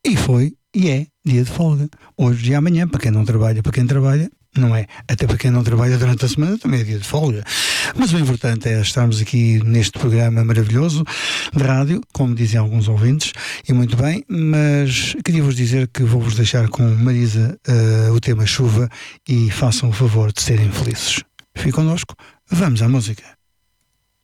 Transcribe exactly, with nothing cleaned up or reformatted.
E foi, e é, dia de folga. Hoje e amanhã, para quem não trabalha, para quem trabalha, não é? Até para quem não trabalha durante a semana também é dia de folga. Mas o importante é estarmos aqui neste programa maravilhoso de rádio, como dizem alguns ouvintes, e muito bem, mas queria-vos dizer que vou-vos deixar com Marisa uh, o tema chuva e façam o favor de serem felizes. Fique connosco, vamos à música.